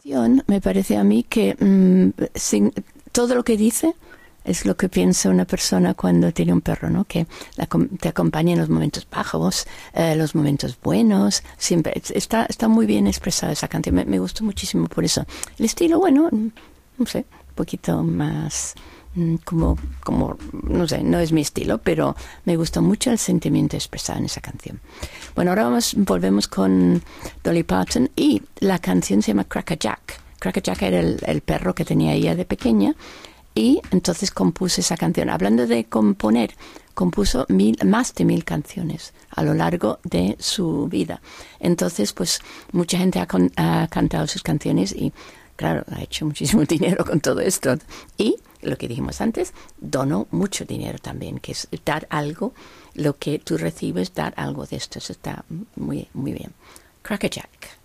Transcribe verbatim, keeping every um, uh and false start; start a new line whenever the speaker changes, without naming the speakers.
Me parece a mí que mmm, sin, todo lo que dice es lo que piensa una persona cuando tiene un perro, ¿no? Que la, te acompaña en los momentos bajos, eh, los momentos buenos. Siempre está, está muy bien expresada esa canción. Me, me gustó muchísimo por eso. El estilo, bueno, no sé, un poquito más como, como, no sé, no es mi estilo, pero me gustó mucho el sentimiento expresado en esa canción. Bueno, ahora vamos, volvemos con Dolly Parton y la canción se llama Cracker Jack. Cracker Jack era el, el perro que tenía ella de pequeña. Y entonces compuso esa canción. Hablando de componer, compuso mil, más de mil canciones a lo largo de su vida. Entonces, pues, mucha gente ha, con, ha cantado sus canciones y, claro, ha hecho muchísimo dinero con todo esto. Y, lo que dijimos antes, donó mucho dinero también, que es dar algo, lo que tú recibes, dar algo de esto. Eso está muy, muy bien. Cracker Jack.